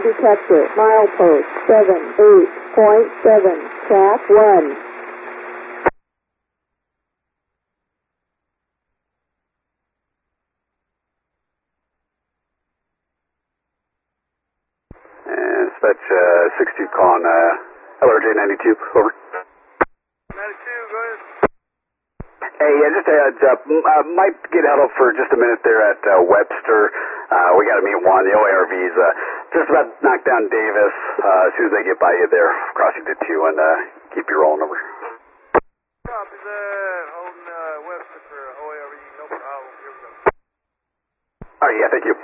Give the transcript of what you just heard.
detector. Milepost 78.7. Track 1. Dispatch 62 calling LRJ 92, over. 92, go ahead. Hey, just a heads up, might get held up for just a minute there at Webster. We got to meet one. The OARV's just about knocked down Davis. As soon as they get by you there, crossing to 2 and keep your rolling over. Copy that. Holding Webster for OARV, no problem. Here we go. All right, yeah, thank you.